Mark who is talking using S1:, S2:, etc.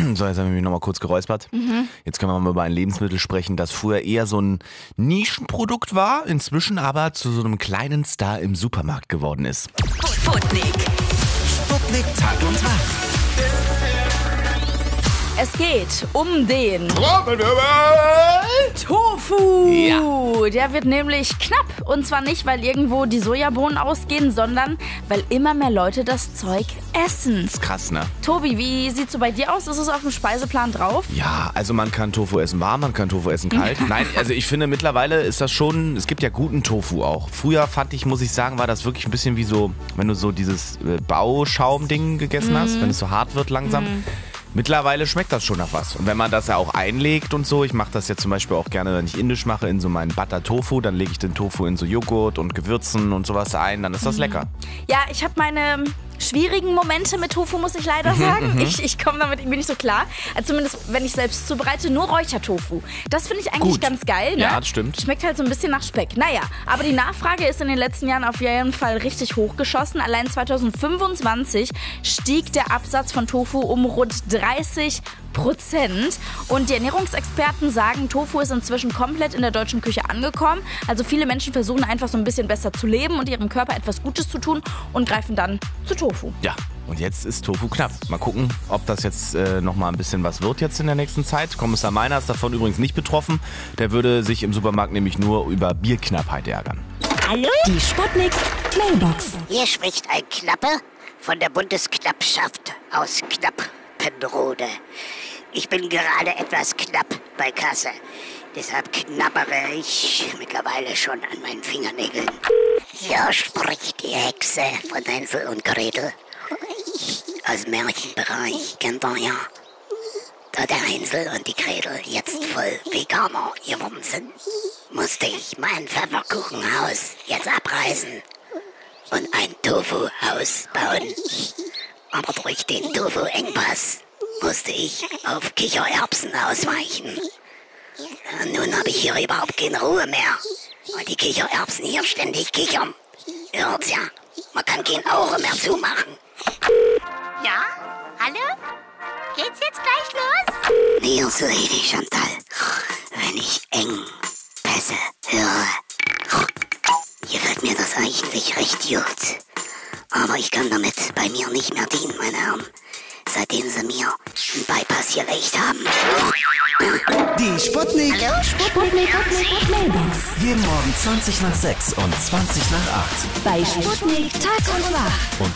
S1: So, jetzt haben wir mich nochmal kurz geräuspert. Jetzt können wir mal über ein Lebensmittel sprechen, das früher eher so ein Nischenprodukt war, inzwischen aber zu so einem kleinen Star im Supermarkt geworden ist.
S2: Sputnik.
S3: Sputnik Tag und Tag.
S2: Es geht um den Tofu.
S1: Ja.
S2: Der wird nämlich knapp. Und zwar nicht, weil irgendwo die Sojabohnen ausgehen, sondern weil immer mehr Leute das Zeug essen.
S1: Ist krass, ne?
S2: Tobi, wie sieht's so bei dir aus? Ist es auf dem Speiseplan drauf?
S1: Ja, also man kann Tofu essen warm, man kann Tofu essen kalt. Nein, also ich finde mittlerweile ist das schon, es gibt ja guten Tofu auch. Früher fand ich, muss ich sagen, war das wirklich ein bisschen wie so, wenn du so dieses Bauschaum-Ding gegessen hast, wenn es so hart wird langsam. Mittlerweile schmeckt das schon nach was. Und wenn man das ja auch einlegt und so, ich mache das ja zum Beispiel auch gerne, wenn ich indisch mache, in so meinen Butter-Tofu, dann lege ich den Tofu in so Joghurt und Gewürzen und sowas ein, dann ist das lecker.
S2: Ja, ich habe meine schwierigen Momente mit Tofu, muss ich leider sagen. Ich komme damit irgendwie nicht so klar. Also zumindest, wenn ich selbst zubereite, nur Räuchertofu. Das finde ich eigentlich
S1: Gut.
S2: ganz geil. Ne?
S1: Ja, das stimmt.
S2: Schmeckt halt so ein bisschen nach Speck. Naja, aber die Nachfrage ist in den letzten Jahren auf jeden Fall richtig hochgeschossen. Allein 2025 stieg der Absatz von Tofu um rund 30%. Und die Ernährungsexperten sagen, Tofu ist inzwischen komplett in der deutschen Küche angekommen. Also viele Menschen versuchen einfach so ein bisschen besser zu leben und ihrem Körper etwas Gutes zu tun und greifen dann zu Tofu.
S1: Ja, und jetzt ist Tofu knapp. Mal gucken, ob das jetzt nochmal ein bisschen was wird jetzt in der nächsten Zeit. Kommissar Meiner ist davon übrigens nicht betroffen. Der würde sich im Supermarkt nämlich nur über Bierknappheit ärgern.
S4: Hallo? Die Sputnik Mailbox.
S5: Hier spricht ein Knappe von der Bundesknappschaft aus Knappenrode. Ich bin gerade etwas knapp bei Kasse. Deshalb knabbere ich mittlerweile schon an meinen Fingernägeln. Hier spricht die Hexe von Hänsel und Gretel. Aus dem Märchenbereich kennt ihr ja. Da der Hänsel und die Gretel jetzt voll Veganer geworden sind, musste ich mein Pfefferkuchenhaus jetzt abreißen und ein Tofu-Haus bauen. Aber durch den Tofu-Engpass musste ich auf Kichererbsen ausweichen. Und nun habe ich hier überhaupt keine Ruhe mehr. Und die Kichererbsen hier ständig kichern. Ihr hört's ja, man kann kein Auge mehr zumachen.
S4: Ja? Hallo? Geht's jetzt gleich los?
S5: Mir so Lady Chantal, wenn ich Engpässe höre, gefällt mir das eigentlich recht gut. Aber ich kann damit bei mir nicht mehr dienen, meine Herren. Seitdem sie mir einen Bypass gelegt haben.
S3: Die Sputnik.
S5: Hallo?
S4: Sputnik Mailbox.
S3: Jeden Morgen 20 nach 6 und 20 nach 8.
S4: Bei Sputnik Tag und Wach.
S1: Und